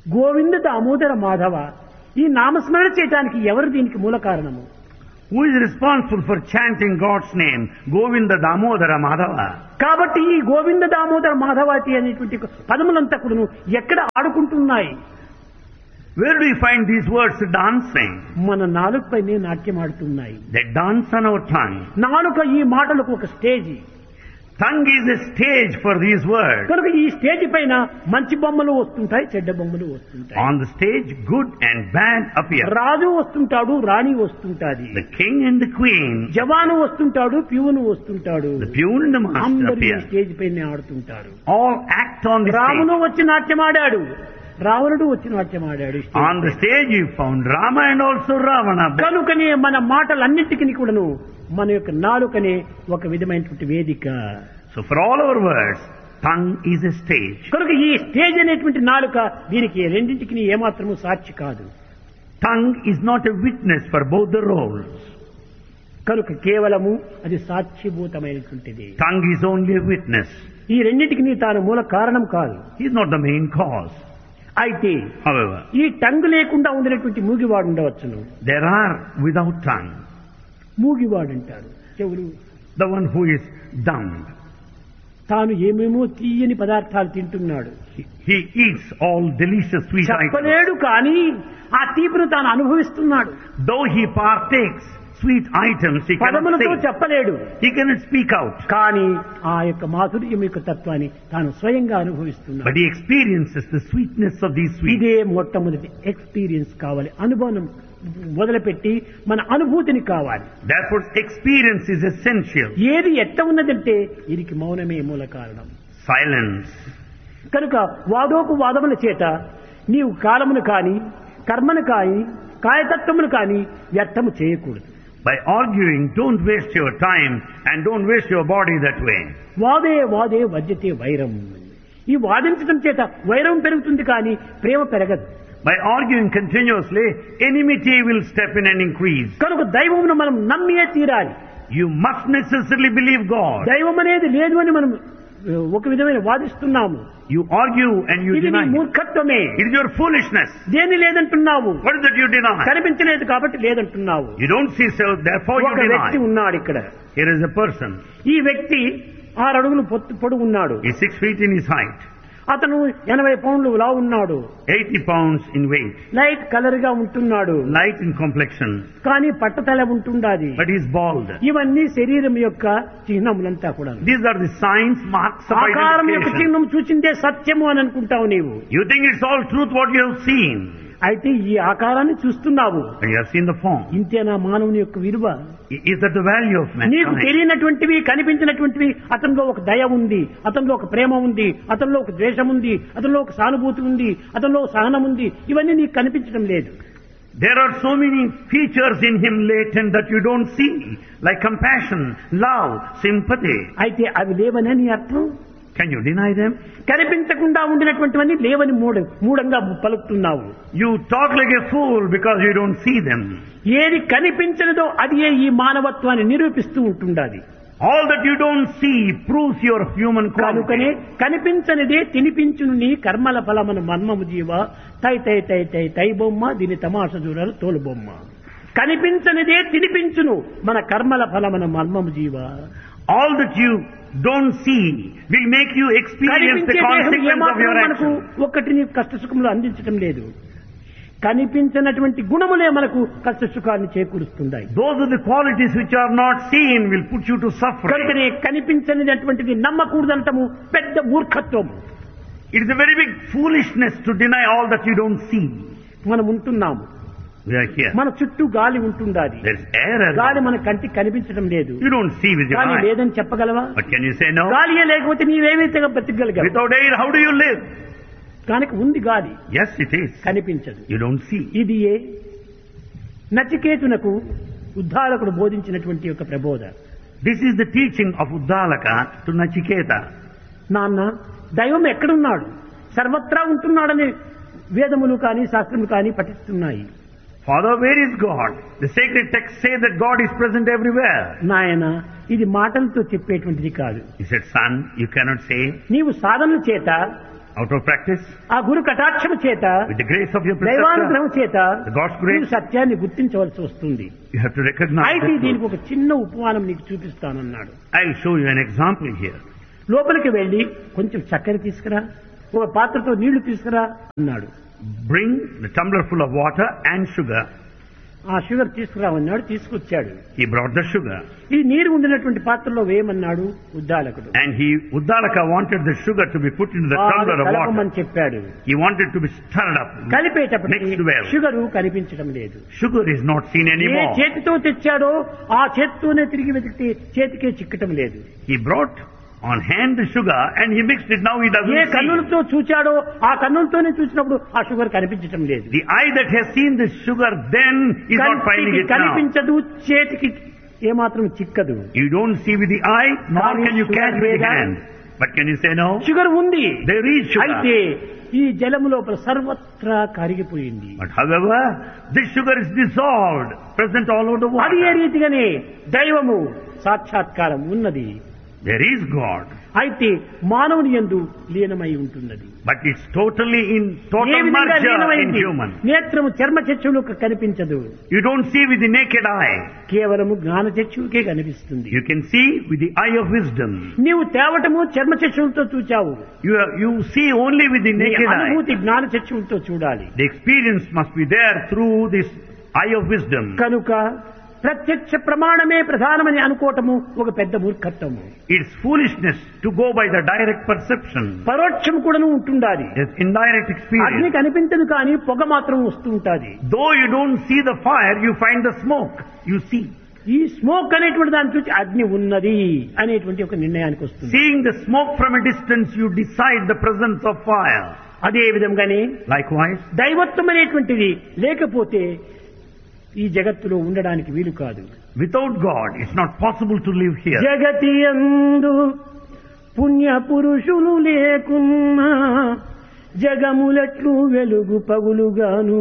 గోవింద దామోదర మాధవ ఈ నామస్మరణ చేయడానికి ఎవరు దీనికి మూల కారణము? Who is responsible for chanting God's name? Govinda Damodara Madhava. కాబట్టి ఈ గోవింద దామోదర మాధవాటి అనేటువంటి పదములంతా కూడాను ఎక్కడ ఆడుకుంటున్నాయి? Where do we find these words dancing? మన నాలుకపైనే నాట్యం ఆడుతున్నాయి. They dance on our tongue. నాలుక ఈ మాటలకు ఒక stage. Tongue is a stage for these words. కనుక ఈ స్టేజ్ పైన మంచి బొమ్మలు వస్తుంటాయి, చెడ్డ బొమ్మలు వస్తుంటాయి. On the stage, good and bad appear. రాజు వస్తుంటాడు, రాణి వస్తుంటాది. The king and the queen. జవాను వస్తుంటాడు, ప్యూను వస్తుంటాడు. The peon and the master అందరూ ఈ appear. స్టేజ్ పైన ఆడుతుంటారు. All act on the రామును stage. వచ్చి నాట్యమాడాడు, రావణుడు వచ్చి నాట్యమాడాడు. On the stage you found Rama and also Ravana. కనుకనే మన మాటలన్నింటికి కూడాను మన యొక్క నాలుకనే ఒక విధమైనటువంటి వేదిక. So for all our words, tongue is a stage. కనుక ఈ స్టేజ్ అనేటువంటి నాలుక దీనికి రెండింటికి ఏమాత్రము సాక్షి కాదు. Tongue is not a witness for both the roles. కనుక కేవలము అది సాక్షిభూతమైనటువంటిది. Tongue is only a witness. ఈ రెండింటికి తాను మూల కారణం కాదు. He is not the main cause. అయితే However, ఈ టంగ్ లేకుండా ఉండినటువంటి మూగివాడు ఉండవచ్చును. there are without tongue. మూగివాడు అంటారు చెవులు. The one who is dumb. తాను ఏమేమో తీయని పదార్థాలు తింటున్నాడు. He eats all delicious sweet items. చెప్పలేడు కానీ ఆ తీపిని తాను అనుభవిస్తున్నాడు. Though he partakes sweet items, he cannot పదములతో say. చెప్పలేడు. He cannot speak out. కానీ ఆ యొక్క మాధుర్యం యొక్క తత్వాన్ని తాను స్వయంగా అనుభవిస్తున్నాడు. But he experiences the sweetness of these sweets. ఇదే మొట్టమొదటి ఎక్స్పీరియన్స్ కావాలి. అనుభవం మొదలుపెట్టి మన అనుభూతిని కావాలి. Therefore, experience is essential. ఏది ఎట్ట ఉన్నదంటే దీనికి మౌనమే మూల కారణం. Silence. కనుక వాదోపు వాదముల చేత నీవు కాలమును కాని కర్మను కాని కాయతత్వమును కాని వ్యర్థము చేయకూడదు. By arguing, don't waste your time and don't waste your body that way. వాదే వాదే వజ్యతే వైరం. ఈ వాదించడం చేత వైరం పెరుగుతుంది కానీ ప్రేమ పెరగదు. By arguing continuously, enmity will step in and increase. కనుక దైవమును మనం నమ్మియే తీరాలి. You must necessarily believe God. దైవం అనేది లేదు అని మనం ఒక విధమైన వాదిస్తున్నాము. You argue and you ఇది నీ deny. మూర్ఖత్వమే. It is your foolishness. దేని లేదంటున్నావు? What is that you deny? కనిపించలేదు కాబట్టి లేదంటున్నావు. You don't see so, therefore you ఒక వ్యక్తి deny. ఉన్నాడు ఇక్కడ. Here is a person. ఈ వ్యక్తి 6 అడుగులు పొడుగు ఉన్నాడు. He is 6 feet in his height. అతను 80 పౌండ్లు లా ఉన్నాడు. 80 pounds in weight. Light colour గా ఉంటున్నాడు. Light in complexion. కానీ పట్టతల ఉంటుండాది. But he is bald. ఇవన్నీ శరీరం యొక్క చిహ్నములంతా కూడా. These are the signs, marks of ఆకారం యొక్క identification. చిహ్నం చూసిందే సత్యము అని అనుకుంటావు నీవు. You think it's all truth what you have seen. అయితే ఈ ఆకారాన్ని చూస్తున్నావు. But you have seen the form. ఇంతేనా మానవుని యొక్క విలువ? Is that the value of నీకు mankind? తెలియనటువంటివి కనిపించినటువంటివి అతనిలో ఒక దయ ఉంది, అతనిలో ఒక ప్రేమ ఉంది, అతనిలో ఒక ద్వేషం ఉంది, అతనిలో ఒక సానుభూతి ఉంది, అతనిలో సహనం ఉంది. ఇవన్నీ నీకు కనిపించడం లేదు. There are so many features in him latent that you don't see, like compassion, love, sympathy. అయితే అవి లేవనే నీ అర్థం. Can you deny them? కనిపించకుండా ఉండినటువంటివన్నీ లేవని మూఢంగా పలుకుతున్నావు. You talk like a fool because you don't see them. ఏది కనిపించలేదో అది ఈ మానవత్వాన్ని నిరూపిస్తూ ఉంటుండాలి. All that you don't see proves your human కనుకనే quality. కనిపించనిదే తినిపించును నీ కర్మల ఫలమను మర్మము జీవ తై తై తై తై తై బొమ్మ దీని తమాష చూడాలి తోలు బొమ్మ. కనిపించనిదే తినిపించును మన కర్మల ఫలమను మర్మము జీవ. All that you don't see will make you experience the consequence of your మనకు action. ఒక్కటిని కష్ట సుఖములు అందించడం లేదు. కనిపించినటువంటి గుణములే మనకు కష్ట సుఖాన్ని చేకూరుస్తున్నాయి. Those are the qualities which are not seen will put you to suffering. కనుకనే కనిపించనిటువంటిది నమ్మకూడదంటము పెద్ద మూర్ఖత్వం. It is a very big foolishness to deny all that you don't see. మనం ఉంటున్నాము. We are here. మన చుట్టూ గాలి ఉంటుండాలి. There is air గాలి around. మన కంటికి కనిపించడం లేదు. You don't see with your కానీ eye. లేదని చెప్పగలవా? But can you say no? గాలియే లేకపోతే నీవేమైతే బ్రతికగలగావు? Without air, how do you live? కనుక ఉంది గాలి, Yes, it is. కనిపించదు. You don't see. ఇది నచికేతునకు ఉద్ధారకుడు బోధించినటువంటి యొక్క ప్రబోధ. This is the teaching of Uddalaka to Nachiketa. నాన్న దైవం ఎక్కడున్నాడు? సర్వత్రా ఉంటున్నాడని వేదములు కానీ శాస్త్రములు కానీ పఠిస్తున్నాయి. Father, where is God? The sacred texts say that God is present everywhere. నాయన ఇది మాటలతో చెప్పేటువంటిది కాదు. He said, son, you cannot say. నీవు సాధనల చేత Out of practice, ఆ గురు కటాక్షము చేత, with the grace of your preceptor, దైవానుగ్రహం చేత the God's grace, నీవు సత్యాన్ని గుర్తించవలసి వస్తుంది. you have to recognize అయితే the దీనికి truth. ఒక చిన్న ఉపమానం నీకు చూపిస్తానన్నాడు. I'll show you an example here. లోపలికి వెళ్లి కొంచెం చక్కెర తీసుకురా, ఒక పాత్రతో నీళ్లు తీసుకురా అన్నాడు. Bring the tumbler full of water and sugar. ఆ షుగర్ తీసుకురామన్నాడు, తీసుకొచ్చాడు. He brought the sugar. ఈ నీరు ఉండినటువంటి పాత్రలో వేయమన్నాడు ఉద్దాలకుడు. And Uddalaka wanted the sugar to be put into the tumbler of కలపమని water. చెప్పాడు. He wanted to be stirred up. కలిపేటప్పటికి Mixed well. Sugar కనిపించడం లేదు. Sugar is not seen A anymore. చేతితో తెచ్చాడో ఆ చేతితోనే తిరిగి వెతికితే చేతికే చిక్కటం లేదు. He brought on hand the sugar and he mixed it. Now he A doesn't see. కన్నులతో చూచాడో ఆ కన్నులతోనే చూసినప్పుడు ఆ షుగర్ కనిపించటం లేదు. The eye that has seen this sugar then is not finding కంటికి it now. కనిపించదు, చేతికి ఏమాత్రం చిక్కదు. You don't see with the eye, nor can you catch with the hand. But can you say no? Sugar ఉంది, There is అయితే sugar. ఈ జలము లోపల సర్వత్రా కరిగిపోయింది. But however, this sugar is dissolved, present all over the అది ఏ water. రీతిగానే దైవము సాక్షాత్కారం ఉన్నది. There is God. అయితే మానవుని యందు లీనమై ఉంటున్నది. But it's totally in A total విధంగా merger in లీనమైంది? human. నేత్రము చర్మ చక్షువులకు కనిపించదు, You don't see with the naked eye. కేవలము జ్ఞాన చక్షువుకే కనిపిస్తుంది. You can see with the eye of wisdom. నీవు తేవటము చర్మ చక్షువులతో చూచావు, You see only with the నీ naked eye. అనుభూతి జ్ఞాన చక్షువులతో చూడాలి. The experience must be there through this eye of wisdom. కనుక ప్రత్యక్ష ప్రమాణమే ప్రధానమని అనుకోవటము ఒక పెద్ద మూర్ఖత్వము. It's foolishness to go by the direct perception. పరోక్షం కూడాను ఉంటుండాలి. It's indirect అగ్ని experience. కనిపించదు కానీ పొగ మాత్రం వస్తూ ఉంటాది. Though you don't see the fire, you find the smoke. You see. ఈ స్మోక్ అనేటువంటి దాన్ని చూసి అగ్ని ఉన్నది అనేటువంటి ఒక నిర్ణయానికి వస్తుంది. Seeing the smoke from a distance, you decide the presence of fire. అదే విధంగానే Likewise, దైవత్వం అనేటువంటిది లేకపోతే ఈ జగత్తులో ఉండడానికి వీలు కాదు. without God, it's not possible to live here. జగతి యందు పుణ్య పురుషులు లేకున్నా జగములట్లు వెలుగు పగులుగాను.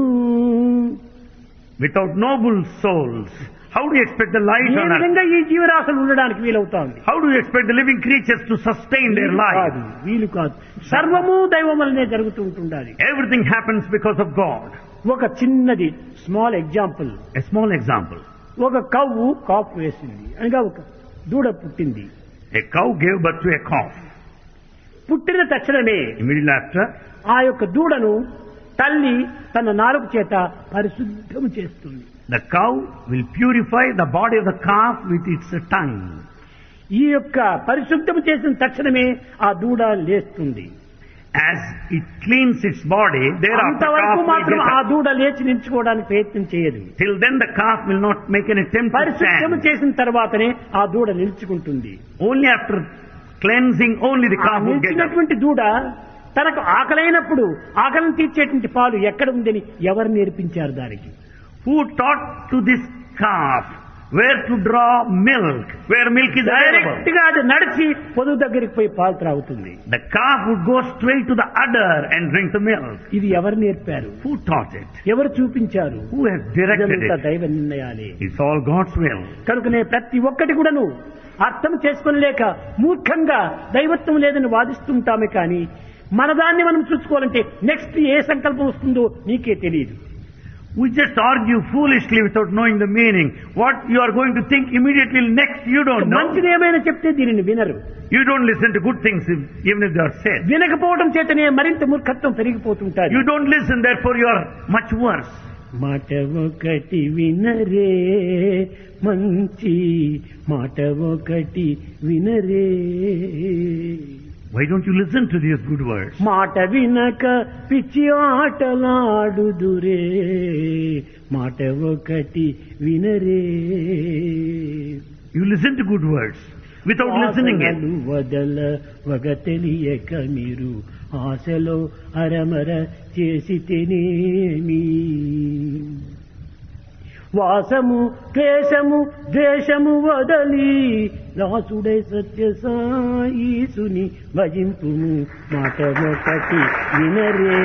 Without noble souls, how do you expect the light A on earth? విధంగా ఈ జీవరాశులు ఉండడానికి వీలవుతోంది? How do you expect the living creatures to sustain their life? వీలు కాదు. సర్వము దైవం వల్లనే జరుగుతూ ఉంటుండాలి. Everything happens because of God. ఒక చిన్నది small example. A small example. ఒక కవ్వు కాపు వేసింది, అనగా ఒక దూడ పుట్టింది. A cow gave birth to a calf. పుట్టిన తక్షణమే Immediately after, ఆ యొక్క దూడను తల్లి తన నాలుక చేత పరిశుద్ధం చేస్తుంది. the cow will purify the body of the calf with its tongue. ఈ యొక్క పరిశుద్ధం చేసిన తక్షణమే ఆ దూడ లేస్తుంది. As it cleans its body, thereafter అంతవరకు calf will మాత్రం get ఆ up. దూడ లేచి నిల్చుకోవడానికి ప్రయత్నం చేయదు. Till then the calf will not make an attempt to పరిశుద్ధం stand. చేసిన తర్వాతనే ఆ దూడ నిల్చుకుంటుంది. Only after cleansing, only the ఆ calf will get up. నిల్చినటువంటి దూడ తనకు ఆకలైనప్పుడు ఆకలిని తీర్చేటువంటి పాలు ఎక్కడ ఉందని ఎవరు నేర్పించారు దానికి? Who taught to this calf where to draw milk, where milk is direct available? గా అది నడిచి పొదుగు దగ్గరికి పోయి పాలు త్రాగుతుంది. The calf would go straight to the udder and drink the milk. ఇది ఎవరు నేర్పారు? Who taught it? ఎవరు చూపించారు? Who has directed ఇదంతా it? దైవ నిర్ణయాలే. It's all God's will. కనుకనే ప్రతి ఒక్కటి కూడాను అర్థం చేసుకోలేక మూర్ఖంగా దైవత్వం లేదని వాదిస్తుంటామే కానీ మన దాన్ని మనం చూసుకోవాలంటే నెక్స్ట్ ఏ సంకల్పం వస్తుందో నీకే తెలియదు. We just argue foolishly without knowing the meaning. What you are going to think immediately next, you don't know. మంచిది ఏమైనా చెప్తే దీనిని వినరు. You don't listen to good things even if they are said. వినకపోవడం చేతనే మరింత మూర్ఖత్వం పెరిగిపోతుంటారు. You don't listen, therefore you are much worse. మాట ఒకటి వినరే మంచి మాట ఒకటి వినరే. Why don't you listen to these good words? మాట వినక పిచ్చి ఆటలాడుదురే మాట ఒకటి వినరే. You listen to good words without listening it. వాసనలు వదల వగ తెలియక మీరు ఆశలో అరమర చేసి తినేమి. వాసము క్లేశము ద్వేషము వదలి దాసుడై సత్య సాయిసుని భజింపుము మాట ఒకటి వినరే.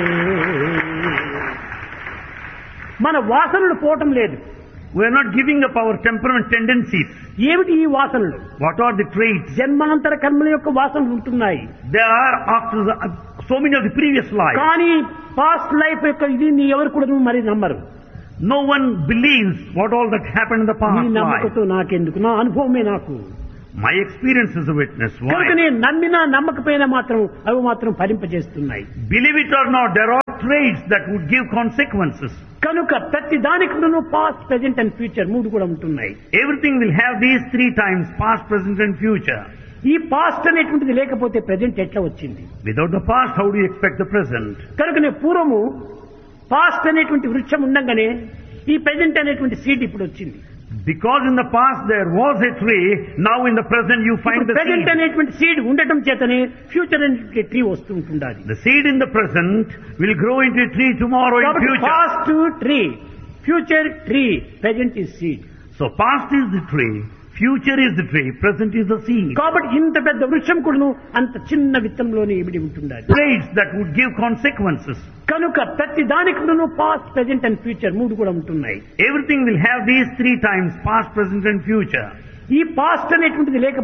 మన వాసనలు పోవటం లేదు. We are not giving up our temperament tendencies. ఏమిటి ఈ వాసనలు? What are the traits? జన్మాంతర కర్మల యొక్క వాసనలు ఉంటున్నాయి. They are after the so many of the previous lives. కానీ పాస్ట్ లైఫ్ యొక్క ఇది నీ ఎవరు కూడా మరి నమ్మరు. No one believes what all that happened in the నీ past life. నమ్మకంతో నాకెందుకు, నా అనుభవమే నాకు. My experience is a witness. కనుక Why? నేను నమ్మినా నమ్మకపోయినా మాత్రం అవి మాత్రం ఫలింపజేస్తున్నాయి. Believe it or not, there are traits that would give consequences. కనుక ప్రతి దానికి పాస్ట్, ప్రెజెంట్ అండ్ ఫ్యూచర్ మూడు కూడా ఉంటున్నాయి. Everything will have these three times, past, present and future. ఈ పాస్ట్ అనేటువంటిది లేకపోతే ప్రెజెంట్ ఎట్లా వచ్చింది? Without the past, how do you expect the present? కనుకనే పూర్వము పాస్ట్ అనేటువంటి వృక్షం ఉండగానే ఈ ప్రెజెంట్ అనేటువంటి సీడ్ ఇప్పుడు వచ్చింది. Because in the past there was a tree, now in the present you find the present seed. అనేటువంటి సీడ్ ఉండటం చేతనే ఫ్యూచర్ అనేటువంటి tree వస్తుంటుండాలి. The seed in the present will grow into a tree tomorrow in future. Past tree, future tree, present is seed. So past is the tree, future is the tree, present is the seed. కాబట్టి ఇంత పెద్ద వృక్షం కూడాను అంత చిన్న విత్తంలోనే ఇమిడి ఉంటుండాలి. Traits that would give consequences. కనుక ప్రతి దానికి పాస్ట్, ప్రెజెంట్ అండ్ ఫ్యూచర్ మూడు కూడా ఉంటున్నాయి. Everything will have these three times, past, present and future. ఈ పాస్ట్ అనేటువంటిది లేకపోతే